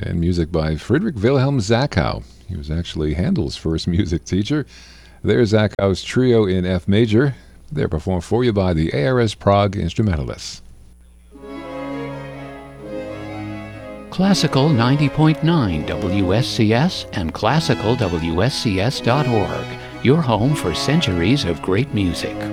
And music by Friedrich Wilhelm Zachow. He was actually Handel's first music teacher. There's Zachow's Trio in F major. They're performed for you by the ARS Prague Instrumentalists. Classical 90.9 WSCS and classicalwscs.org, your home for centuries of great music.